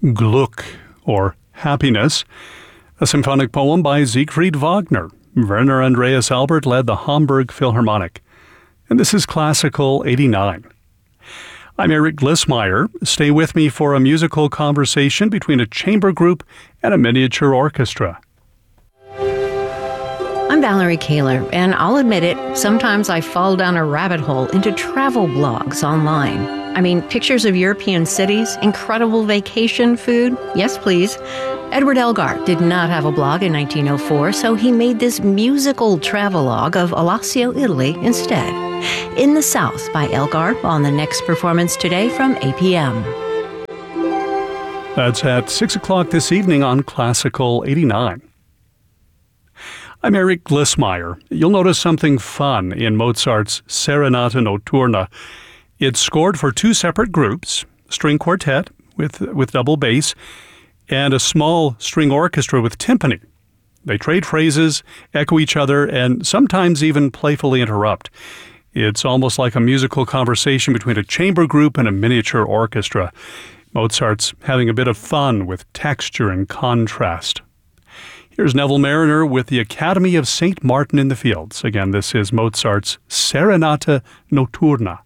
Glück, or Happiness, a symphonic poem by Siegfried Wagner. Werner Andreas Albert led the Hamburg Philharmonic. And this is Classical 89. I'm Eric Glissmeyer. Stay with me for a musical conversation between a chamber group and a miniature orchestra. I'm Valerie Kaler, and I'll admit it, sometimes I fall down a rabbit hole into travel blogs online. I mean, pictures of European cities, incredible vacation food, yes please. Edward Elgar did not have a blog in 1904, so he made this musical travelogue of Alassio, Italy instead. In the South by Elgar on the next performance today from APM. That's at 6 o'clock this evening on Classical 89. I'm Eric Glissmeyer. You'll notice something fun in Mozart's Serenata Notturna. It's scored for two separate groups, string quartet with double bass, and a small string orchestra with timpani. They trade phrases, echo each other, and sometimes even playfully interrupt. It's almost like a musical conversation between a chamber group and a miniature orchestra. Mozart's having a bit of fun with texture and contrast. Here's Neville Marriner with the Academy of St. Martin in the Fields. Again, this is Mozart's Serenata Notturna.